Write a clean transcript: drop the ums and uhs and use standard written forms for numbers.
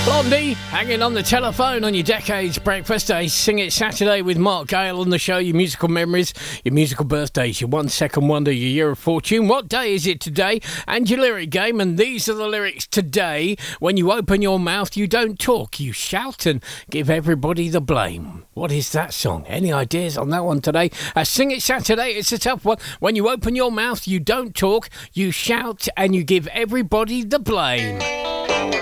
Blondie, hanging on the telephone on your Decades Breakfast. Sing It Saturday with Mark Gale on the show. Your musical memories, your musical birthdays, your 1 second wonder, your year of fortune. What day is it today? And your lyric game. And these are the lyrics today. When you open your mouth, you don't talk. You shout and give everybody the blame. What is that song? Any ideas on that one today? Sing It Saturday. It's a tough one. When you open your mouth, you don't talk. You shout and you give everybody the blame.